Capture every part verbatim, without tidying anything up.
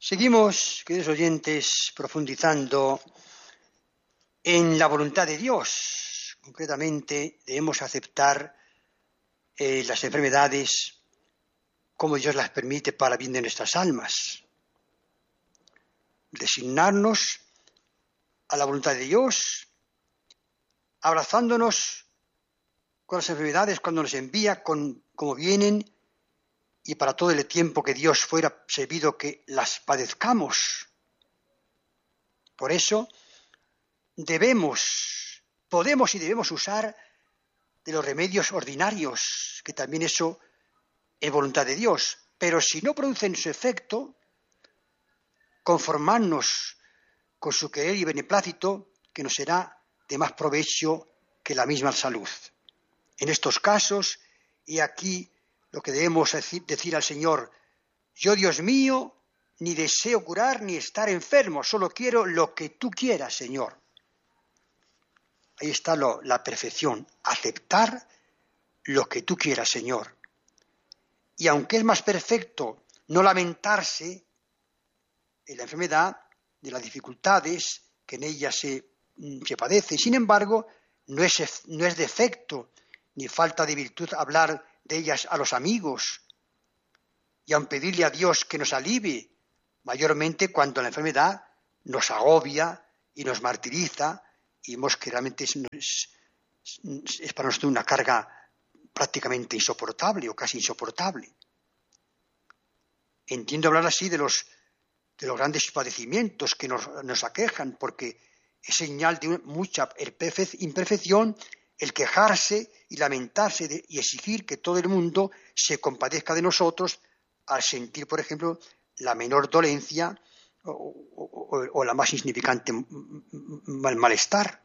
Seguimos, queridos oyentes, profundizando en la voluntad de Dios. Concretamente, debemos aceptar eh, las enfermedades como Dios las permite para bien de nuestras almas. Resignarnos a la voluntad de Dios, abrazándonos con las enfermedades cuando nos envía, con, como vienen, y para todo el tiempo que Dios fuera servido que las padezcamos. Por eso debemos, podemos y debemos usar de los remedios ordinarios, que también eso es voluntad de Dios. Pero si no producen su efecto, conformarnos con su querer y beneplácito, que nos será de más provecho que la misma salud. En estos casos, y aquí lo que debemos decir al Señor: yo, Dios mío, ni deseo curar ni estar enfermo, solo quiero lo que tú quieras, Señor. Ahí está lo, la perfección, aceptar lo que tú quieras, Señor. Y aunque es más perfecto no lamentarse en la enfermedad, de las dificultades que en ella se, se padecen, sin embargo, no es, no es defecto ni falta de virtud hablar de ellas a los amigos y aun pedirle a Dios que nos alivie, mayormente cuando la enfermedad nos agobia y nos martiriza y vemos que realmente es, es, es para nosotros una carga prácticamente insoportable o casi insoportable. Entiendo hablar así de los, de los grandes padecimientos que nos, nos aquejan, porque es señal de mucha imperfección el quejarse y lamentarse de, y exigir que todo el mundo se compadezca de nosotros al sentir, por ejemplo, la menor dolencia o, o, o la más insignificante mal, malestar.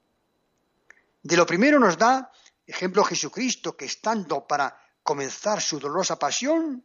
De lo primero nos da ejemplo Jesucristo, que estando para comenzar su dolorosa pasión,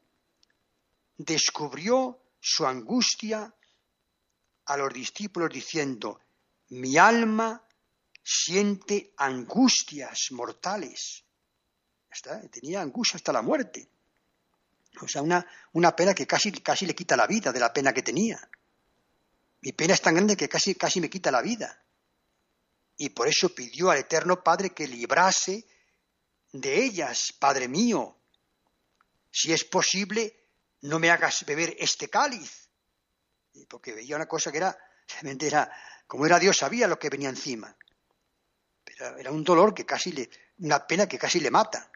descubrió su angustia a los discípulos diciendo: mi alma siente angustias mortales. ¿Está? Tenía angustia hasta la muerte. O sea, una, una pena que casi, casi le quita la vida de la pena que tenía. Mi pena es tan grande que casi, casi me quita la vida. Y por eso pidió al Eterno Padre que librase de ellas. Padre mío, si es posible, no me hagas beber este cáliz. Porque veía una cosa que era, realmente era, como era Dios, sabía lo que venía encima. Pero era un dolor que casi le, una pena que casi le mata.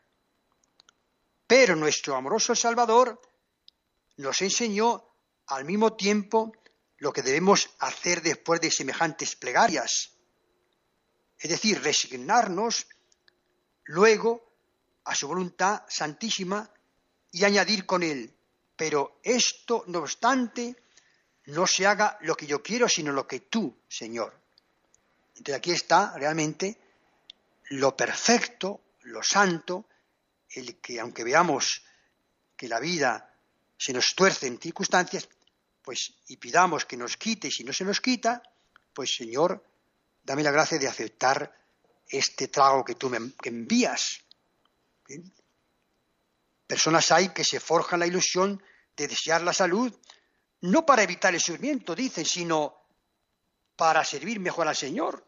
Pero nuestro amoroso Salvador nos enseñó al mismo tiempo lo que debemos hacer después de semejantes plegarias. Es decir, resignarnos luego a su voluntad santísima y añadir con él: pero esto, no obstante, no se haga lo que yo quiero, sino lo que tú, Señor. Entonces aquí está realmente lo perfecto, lo santo, el que aunque veamos que la vida se nos tuerce en circunstancias, pues y pidamos que nos quite, y si no se nos quita, pues Señor, dame la gracia de aceptar este trago que tú me que envías. ¿Bien? Personas hay que se forjan la ilusión de desear la salud, no para evitar el sufrimiento, dicen, sino para servir mejor al Señor,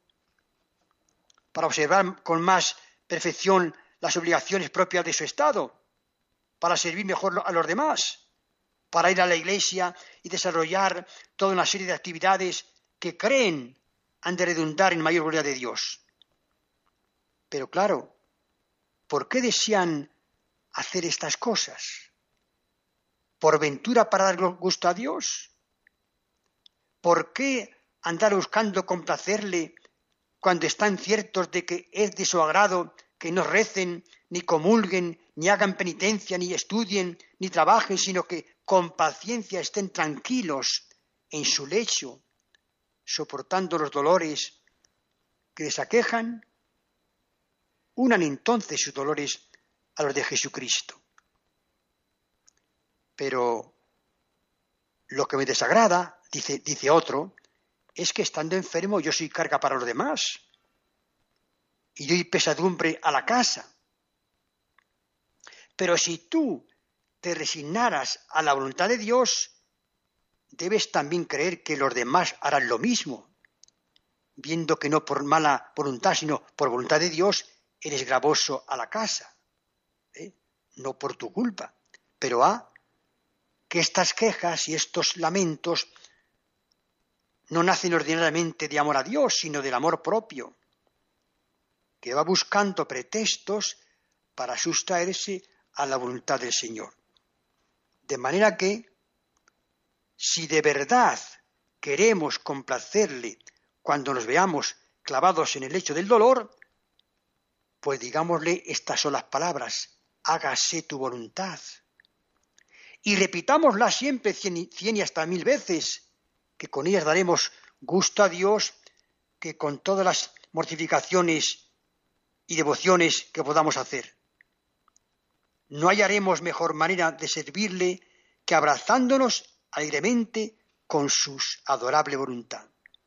para observar con más perfección las obligaciones propias de su estado, para servir mejor a los demás, para ir a la iglesia y desarrollar toda una serie de actividades que creen han de redundar en mayor gloria de Dios. Pero claro, ¿por qué desean hacer estas cosas? ¿Por ventura para dar gusto a Dios? ¿Por qué andar buscando complacerle cuando están ciertos de que es de su agrado que no recen, ni comulguen, ni hagan penitencia, ni estudien, ni trabajen, sino que con paciencia estén tranquilos en su lecho, soportando los dolores que les aquejan? Unan entonces sus dolores a los de Jesucristo. Pero lo que me desagrada, dice, dice otro, es que estando enfermo yo soy carga para los demás y doy pesadumbre a la casa. Pero si tú te resignaras a la voluntad de Dios, debes también creer que los demás harán lo mismo, viendo que no por mala voluntad, sino por voluntad de Dios, eres gravoso a la casa, ¿eh? No por tu culpa. Pero a que estas quejas y estos lamentos no nacen ordinariamente de amor a Dios, sino del amor propio, que va buscando pretextos para sustraerse a la voluntad del Señor. De manera que, si de verdad queremos complacerle cuando nos veamos clavados en el lecho del dolor, pues digámosle estas son las palabras: hágase tu voluntad. Y repitámoslas siempre cien, cien y hasta mil veces, que con ellas daremos gusto a Dios, que con todas las mortificaciones y devociones que podamos hacer. No hallaremos mejor manera de servirle que abrazándonos alegremente con su adorable voluntad.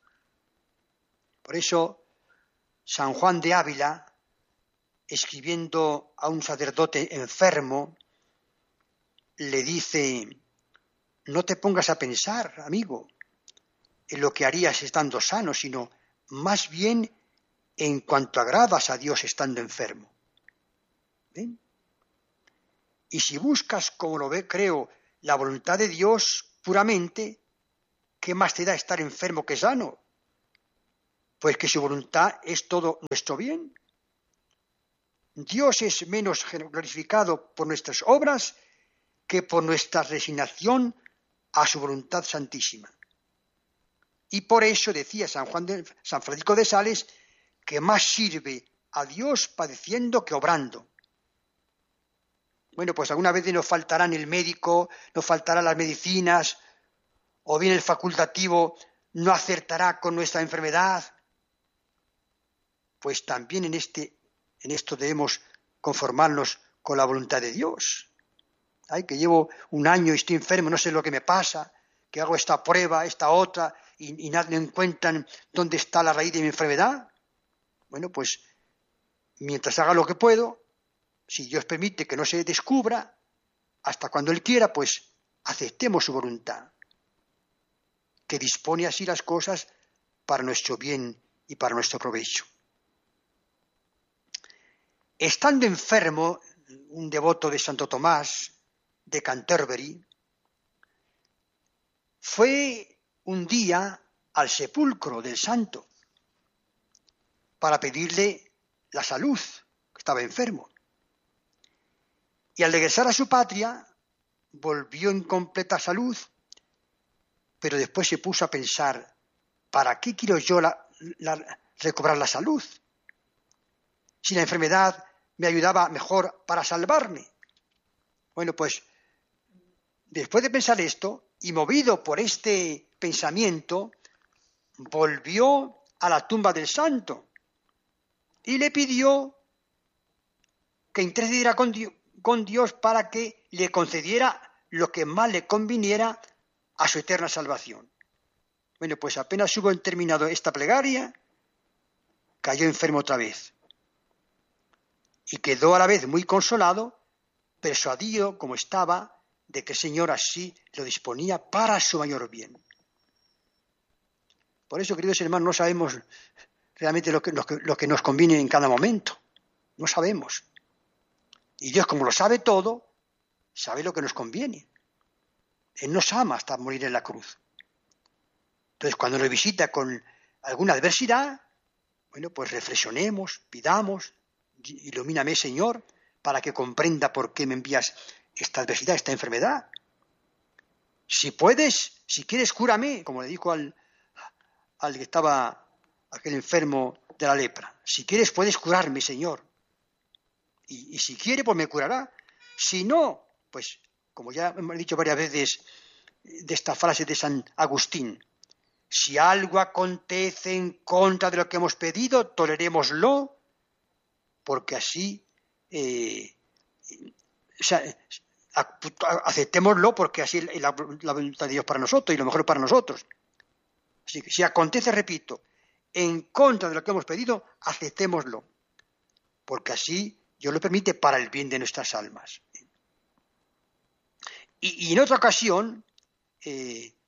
Por eso, San Juan de Ávila, escribiendo a un sacerdote enfermo, le dice: no te pongas a pensar, amigo, en lo que harías estando sano, sino más bien en cuanto agradas a Dios estando enfermo. ¿Ven? Y si buscas, como lo ve, creo, la voluntad de Dios puramente, ¿qué más te da estar enfermo que sano? Pues que su voluntad es todo nuestro bien. Dios es menos glorificado por nuestras obras que por nuestra resignación a su voluntad santísima. Y por eso decía San Juan de, San Francisco de Sales, que más sirve a Dios padeciendo que obrando. Bueno, pues alguna vez nos faltarán el médico, nos faltarán las medicinas, o bien el facultativo no acertará con nuestra enfermedad. Pues también en, este, en esto debemos conformarnos con la voluntad de Dios. Ay, que llevo un año y estoy enfermo, no sé lo que me pasa, que hago esta prueba, esta otra, y, y nadie encuentran dónde está la raíz de mi enfermedad. Bueno, pues mientras haga lo que puedo, si Dios permite que no se descubra, hasta cuando Él quiera, pues aceptemos su voluntad, que dispone así las cosas para nuestro bien y para nuestro provecho. Estando enfermo, un devoto de Santo Tomás de Canterbury fue un día al sepulcro del santo para pedirle la salud, que estaba enfermo. Y al regresar a su patria, volvió en completa salud, pero después se puso a pensar: ¿para qué quiero yo la, la, recobrar la salud? Si la enfermedad me ayudaba mejor para salvarme. Bueno, pues después de pensar esto, y movido por este pensamiento, volvió a la tumba del santo y le pidió que intercediera con Dios, con Dios para que le concediera lo que más le conviniera a su eterna salvación. Bueno, pues apenas hubo terminado esta plegaria, cayó enfermo otra vez. Y quedó a la vez muy consolado, persuadido como estaba de que el Señor así lo disponía para su mayor bien. Por eso, queridos hermanos, no sabemos realmente lo que, lo que, lo que nos conviene en cada momento. No sabemos. Y Dios, como lo sabe todo, sabe lo que nos conviene. Él nos ama hasta morir en la cruz. Entonces, cuando nos visita con alguna adversidad, bueno, pues reflexionemos, pidamos: ilumíname, Señor, para que comprenda por qué me envías esta adversidad, esta enfermedad. Si puedes, si quieres, cúrame, como le dijo al, al que estaba, aquel enfermo de la lepra. Si quieres, puedes curarme, Señor. Y, y si quiere, pues me curará. Si no, pues, como ya hemos dicho varias veces de esta frase de San Agustín: si algo acontece en contra de lo que hemos pedido, tolerémoslo, porque así, eh, o sea, aceptémoslo, porque así es la, la voluntad de Dios para nosotros y lo mejor para nosotros. Así que si acontece, repito, en contra de lo que hemos pedido, aceptémoslo, porque así Dios lo permite para el bien de nuestras almas. Y, y en otra ocasión, eh,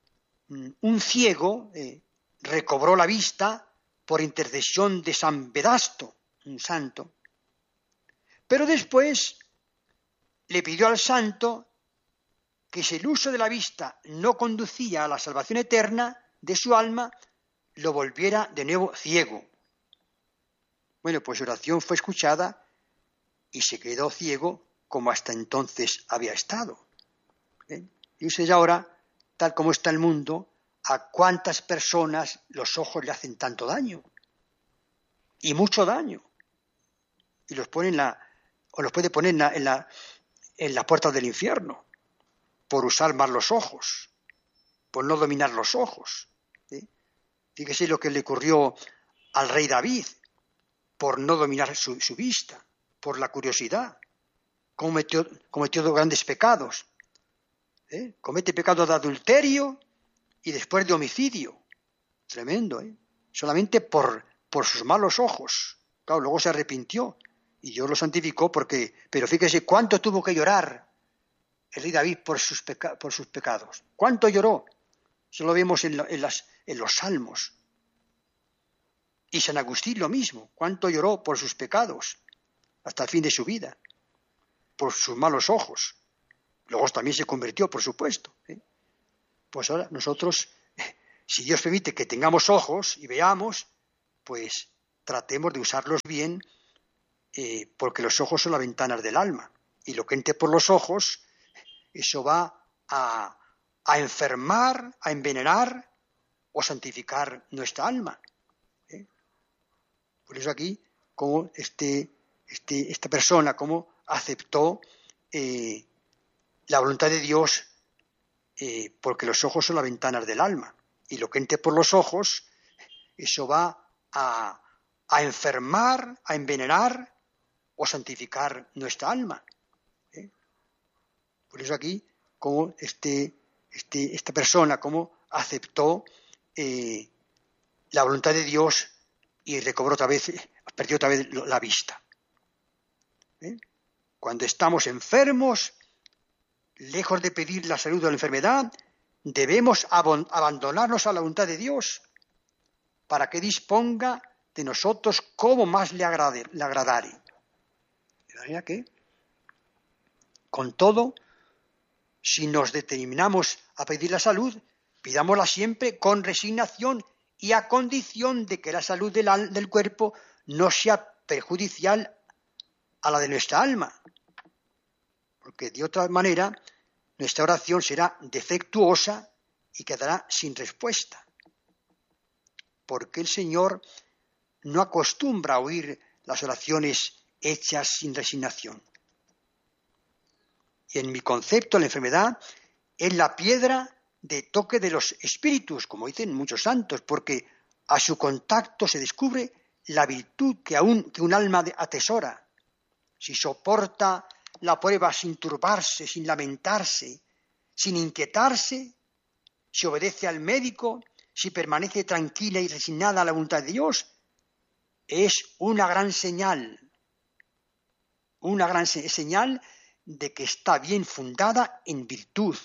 un ciego eh, recobró la vista por intercesión de San Vedasto, un santo, pero después le pidió al santo que si el uso de la vista no conducía a la salvación eterna de su alma, lo volviera de nuevo ciego. Bueno, pues su oración fue escuchada y se quedó ciego como hasta entonces había estado. ¿Eh? Y usted ahora, tal como está el mundo, ¿a cuántas personas los ojos le hacen tanto daño? Y mucho daño. Y los pone en la, o los puede poner en la, en la, en la puerta del infierno, por usar mal los ojos, por no dominar los ojos. ¿Eh? Fíjese lo que le ocurrió al rey David, por no dominar su, su vista, por la curiosidad. Cometió, cometió grandes pecados. ¿Eh? Comete pecado de adulterio y después de homicidio. Tremendo, ¿eh? Solamente por, por sus malos ojos. Claro, luego se arrepintió y Dios lo santificó porque, pero fíjese cuánto tuvo que llorar el rey David por sus, peca, por sus pecados. ¿Cuánto lloró? Eso lo vemos en, en, las, en los salmos. Y San Agustín lo mismo. ¿Cuánto lloró por sus pecados hasta el fin de su vida? Por sus malos ojos. Luego también se convirtió, por supuesto. ¿eh? Pues ahora nosotros, si Dios permite que tengamos ojos y veamos, pues tratemos de usarlos bien, eh, porque los ojos son las ventanas del alma. Y lo que entre por los ojos, eso va a, a enfermar, a envenenar o santificar nuestra alma. ¿eh? Por eso aquí, como este, este, esta persona, como aceptó eh, la voluntad de Dios, eh, porque los ojos son las ventanas del alma. Y lo que entre por los ojos, eso va a, a enfermar, a envenenar o santificar nuestra alma. ¿eh? Por eso aquí, como este, este, esta persona, como aceptó eh, la voluntad de Dios y recobró otra vez, perdió otra vez la vista. ¿eh? Cuando estamos enfermos, lejos de pedir la salud o la enfermedad, debemos ab- abandonarnos a la voluntad de Dios para que disponga de nosotros como más le, agrade, le agradare. ¿De manera que? Con todo, si nos determinamos a pedir la salud, pidámosla siempre con resignación y a condición de que la salud del, del cuerpo no sea perjudicial a la de nuestra alma. Porque de otra manera nuestra oración será defectuosa y quedará sin respuesta. Porque el Señor no acostumbra a oír las oraciones hechas sin resignación. Y en mi concepto, la enfermedad es la piedra de toque de los espíritus, como dicen muchos santos, porque a su contacto se descubre la virtud que aún que un alma atesora. Si soporta la prueba sin turbarse, sin lamentarse, sin inquietarse, si obedece al médico, si permanece tranquila y resignada a la voluntad de Dios, es una gran señal, una gran señal de que está bien fundada en virtud.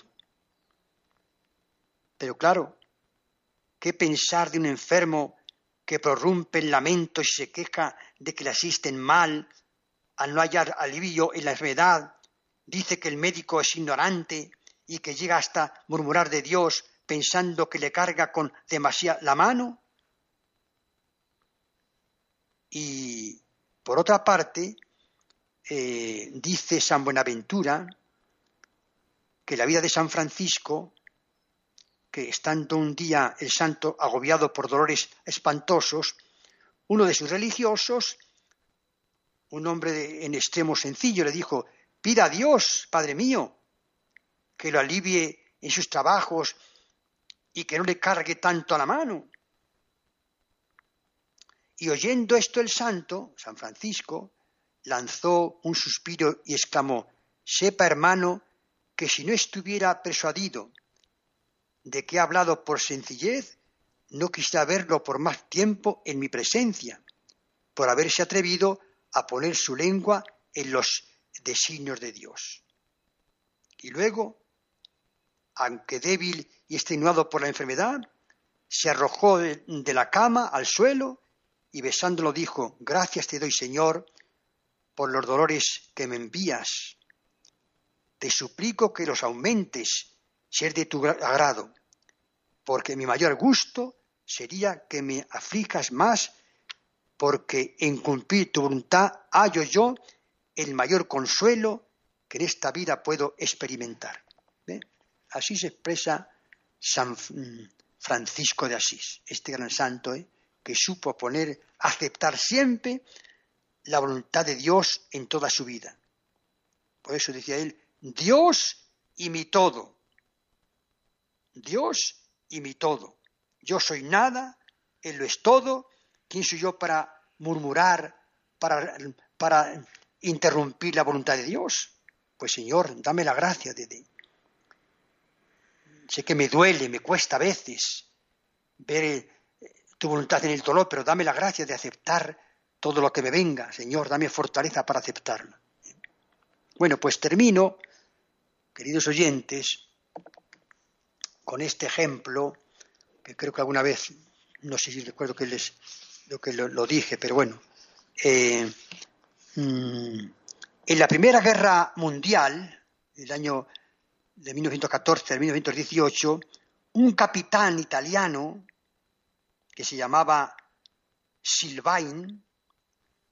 Pero claro, ¿qué pensar de un enfermo que prorrumpe en lamento y se queja de que le asisten mal, al no hallar alivio en la enfermedad, dice que el médico es ignorante y que llega hasta murmurar de Dios pensando que le carga con demasía la mano? Y por otra parte, eh, dice San Buenaventura que la vida de San Francisco, que estando un día el santo agobiado por dolores espantosos, uno de sus religiosos, un hombre de, en extremo sencillo, le dijo: pida a Dios, Padre mío, que lo alivie en sus trabajos y que no le cargue tanto a la mano. Y oyendo esto el santo, San Francisco, lanzó un suspiro y exclamó: sepa, hermano, que si no estuviera persuadido de que he hablado por sencillez, no quisiera verlo por más tiempo en mi presencia, por haberse atrevido a poner su lengua en los designios de Dios. Y luego, aunque débil y extenuado por la enfermedad, se arrojó de, de la cama al suelo y besándolo dijo: gracias te doy, Señor, por los dolores que me envías. Te suplico que los aumentes, si es de tu agrado, porque mi mayor gusto sería que me aflijas más, porque en cumplir tu voluntad hallo yo el mayor consuelo que en esta vida puedo experimentar. ¿Ve? Así se expresa San Francisco de Asís, este gran santo, ¿eh? que supo poner, aceptar siempre la voluntad de Dios en toda su vida. Por eso decía él: Dios y mi todo. Dios y mi todo. Yo soy nada, Él lo es todo. ¿Quién soy yo para murmurar, para, para interrumpir la voluntad de Dios? Pues Señor, dame la gracia de, de. Sé que me duele, me cuesta a veces ver eh, tu voluntad en el dolor, pero dame la gracia de aceptar todo lo que me venga. Señor, dame fortaleza para aceptarlo. Bueno, pues termino, queridos oyentes, con este ejemplo, que creo que alguna vez, no sé si recuerdo que les lo que lo, lo dije, pero bueno, eh, mmm, en la Primera Guerra Mundial, el año de mil novecientos catorce al mil novecientos dieciocho, un capitán italiano que se llamaba Silvain